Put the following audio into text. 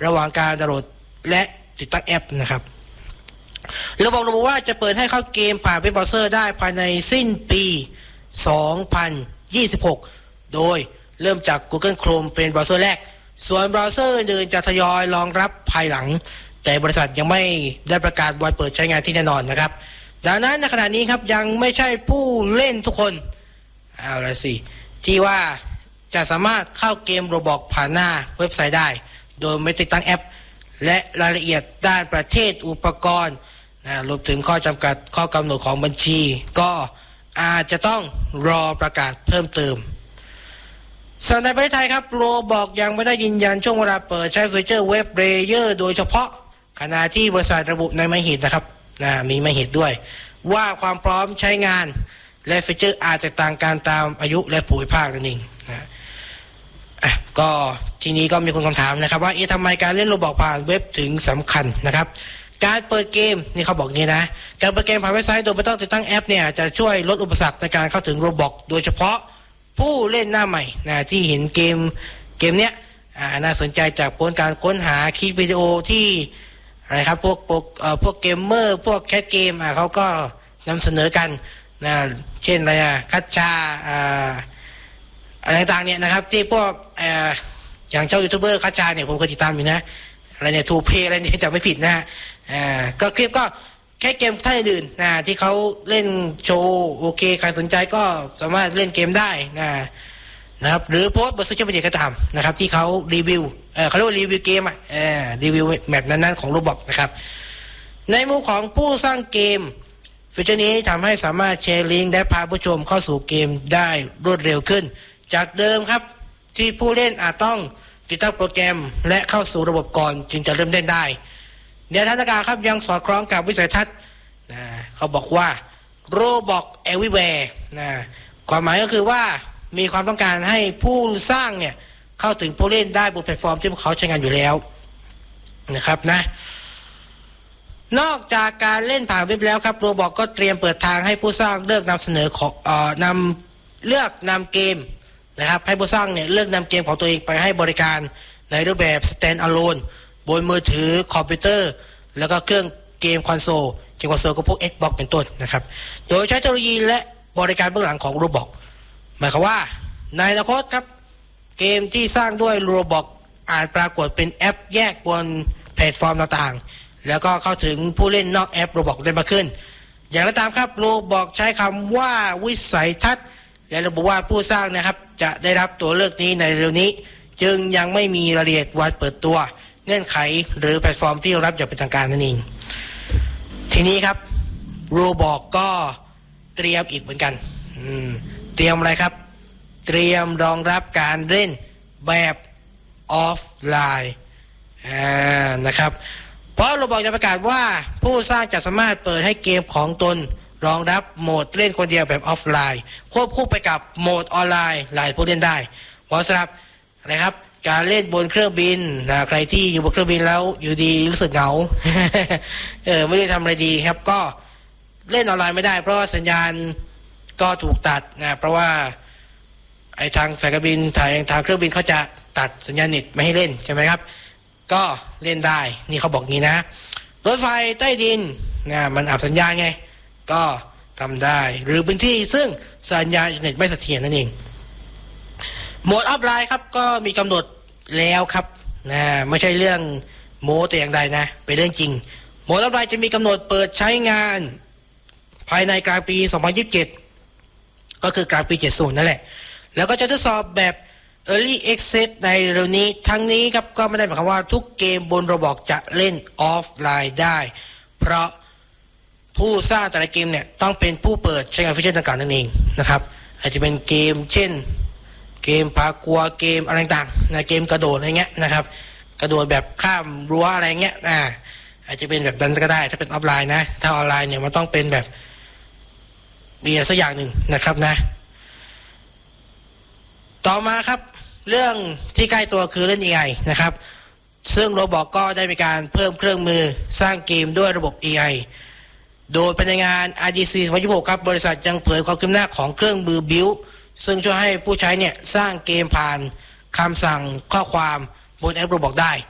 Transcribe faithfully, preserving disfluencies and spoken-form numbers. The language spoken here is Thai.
ระหว่างการดาวน์โหลดและติดตั้งแอปนะครับระบบระบุว่าจะเปิดให้เข้าเกมผ่านเว็บเบราว์เซอร์ได้ภายในสิ้นปีสองพันยี่สิบหกโดยเริ่มจาก Google Chrome เป็นเบราว์เซอร์แรกส่วนเบราว์เซอร์อื่นจะทยอยรองรับภายหลังแต่บริษัทยังไม่ได้ประกาศวันเปิดใช้งานที่แน่นอนนะครับดังนั้นในขณะนี้ครับยังไม่ใช่ผู้เล่นทุกคนเอาละสิที่ว่าจะสามารถเข้าเกมโรบอกผ่านหน้าเว็บไซต์ได้โดยไม่ติดตั้งแอปและรายละเอียดด้านประเทศอุปกรณ์นะรวมถึงข้อจำกัดข้อกำหนดของบัญชีก็อาจจะต้องรอประกาศเพิ่มเติมส่วนในประเทศไทยครับโรบอกยังไม่ได้ยืนยันช่วงเวลาเปิดใช้ฟีเจอร์เว็บเลเยอร์โดยเฉพาะขณะที่บริษัทระบุในหมายเหตุนะครับนะมีหมายเหตุด้วยว่าความพร้อมใช้งานและฟีเจอร์อาจจะต่างกันตามอายุและภูมิภาคนั่นเองนะอ่ะก็ทีนี้ก็มีคนคำถามนะครับว่าเอ๊ะทำไมการเล่นโรบอกผ่านเว็บถึงสำคัญนะครับการเปิดเกมนี่เขาบอกงี้นะการเปิดเกมผ่านเว็บไซต์โดยไม่ต้องติดตั้งแอปเนี่ยจะช่วยลดอุปสรรคในการเข้าถึงโรบอกโดยเฉพาะผู้เล่นหน้าใหม่นะที่เห็นเกมเกมเนี้ยอ่าน่าสนใจจากผลการค้นหาคลิปวิดีโอที่อะไรครับพวกพวกเอ่อพวกเกมเมอร์พวกแคสเกมอ่าเขาก็นำเสนอกันนะเช่นอะไรอ่ะคัชชาอ่าอะไรต่างๆเนี่ยนะครับที่พวกเอ่ออย่างเจ้ายูทูบเบอร์คัชชาเนี่ยผมเคยติดตามอยู่นะอะไรเนี่ยทูเพย์อะไรเนี่ยจะไม่ผิดนะอ่าก็คลิปก็แค่เกมท่านอื่นนะที่เขาเล่นโชว์โอเคใครสนใจก็สามารถเล่นเกมได้นะนะครับหรือโพสต์บนโซเชียลมีเดียก็ตามนะครับที่เขารีวิวเออเขาเรียกว่ารีวิวเกมอ่ะเออรีวิวแมปนั้นๆของโรบอกนะครับในมุมของผู้สร้างเกมฟีเจอร์นี้ทำให้สามารถแชร์ลิงก์และพาผู้ชมเข้าสู่เกมได้รวดเร็วขึ้นจากเดิมครับที่ผู้เล่นอาจต้องติดตั้งโปรแกรมและเข้าสู่ระบบก่อนจึงจะเริ่มเล่นได้เนื้อทางการครับยังสอดคล้องกับวิสัยทัศน์นะเขาบอกว่าโรบอกแอวิแวร์นะความหมายก็คือว่ามีความต้องการให้ผู้สร้างเนี่ยเข้าถึงผู้เล่นได้บนแพลตฟอร์มที่พวกเขาใช้งานอยู่แล้วนะครับนะนอกจากการเล่นผ่านเว็บแล้วครับโรบอกก็เตรียมเปิดทางให้ผู้สร้างเลือกนำเสนอของเอ่อนำเลือกนำเกมนะครับให้ผู้สร้างเนี่ยเลือกนำเกมของตัวเองไปให้บริการในรูปแบบ stand alone บนมือถือคอมพิวเตอร์แล้วก็เครื่องเกมคอนโซลเกมคอนโซลก็พวก Xbox เป็นต้นนะครับโดยใช้เทคโนโลยีและบริการเบื้องหลังของโรบอกหมายความว่าในอนาคตครับเกมที่สร้างด้วยโรบอกอาจปรากฏเป็นแอปแยกบนแพลตฟอร์มต่างๆแล้วก็เข้าถึงผู้เล่นนอกแอปโรบอกได้มากขึ้นอย่างไรก็ตามครับโรบอกใช้คำว่าวิสัยทัศน์และระบุว่าผู้สร้างนะครับจะได้รับตัวเลือกนี้ในเร็วนี้จึงยังไม่มีรายละเอียดวันเปิดตัวเงื่อนไขหรือแพลตฟอร์มที่รับอย่างเป็นทางการนั่นเองทีนี้ครับโรบอกก็เตรียมอีกเหมือนกันเตรียมอะไรครับเตรียมรองรับการเล่นแบบออฟไลน์นะครับเพราะโรบอกจะประกาศว่าผู้สร้างจะสามารถเปิดให้เกมของตนรองรับโหมดเล่นคนเดียวแบบออฟไลน์ควบคู่ไปกับโหมดออนไลน์หลายผู้เล่นได้เพราะสำหรับนะครับการเล่นบนเครื่องบินนะใครที่อยู่บนเครื่องบินแล้วอยู่ดีรู้สึกเหงา เออไม่ได้ทำอะไรดีครับก็เล่นออนไลน์ไม่ได้เพราะว่าสัญญาณก็ถูกตัดนะเพราะว่าไอ้ทางสายการบินทางทางเครื่องบินเขาจะตัดสัญญาณเน็ตไม่ให้เล่นใช่ไหมครับก็เล่นได้นี่เขาบอกงี้นะรถไฟใต้ดินนะมันอับสัญญาณไงก็ทำได้หรือพื้นที่ซึ่งสัญญาณอินเทอร์เน็ตไม่เสถียรนั่นเองโหมดออฟไลน์ครับก็มีกำหนดแล้วครับนะไม่ใช่เรื่องโม้แต่อย่างใดนะเป็นเรื่องจริงโหมดออฟไลน์จะมีกำหนดเปิดใช้งานภายในกลางปีสองพันยี่สิบเจ็ดก็คือกลางปีเจ็ดสิบนั่นแหละแล้วก็จะทดสอบแบบ Early Access ในเร็วนี้ทั้งนี้ครับก็ไม่ได้หมายความว่าทุกเกมบนโรบอกจะเล่นออฟไลน์ได้เพราะผู้สร้างแต่ละเกมเนี่ยต้องเป็นผู้เปิดใช้งานฟีเจอร์ต่างๆนั่นเองนะครับอาจจะเป็นเกมเช่นเกมพากัวเกมอะไรต่างๆนะเกมกระโดดอะไรเงี้ยนะครับกระโดดแบบข้ามรั้วอะไรเงี้ยอ่าอาจจะเป็นแบบนั้นก็ได้ถ้าเป็นออฟไลน์นะถ้าออนไลน์เนี่ยมันต้องเป็นแบบมีอะไรสักอย่างหนึ่งนะครับนะต่อมาครับเรื่องที่ใกล้ตัวคือเรื่อง เอ ไอ นะครับซึ่งโรบอกก็ได้มีการเพิ่มเครื่องมือสร้างเกมด้วยระบบ เอ ไอ โดยภายในงาน อาร์ ดี ซี สองพันยี่สิบหกครับบริษัทยังเผยความคืบหน้าของเครื่องมือ Build ซึ่งช่วยให้ผู้ใช้เนี่ยสร้างเกมผ่านคำสั่งข้อความบนแอปโรบอกได้